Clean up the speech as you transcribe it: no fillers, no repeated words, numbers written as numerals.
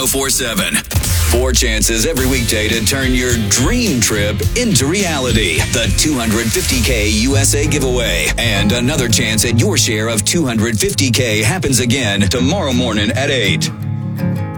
1047. 4 chances every weekday to turn your dream trip into reality. The $250K USA giveaway. And another chance at your share of $250K happens again tomorrow morning at 8.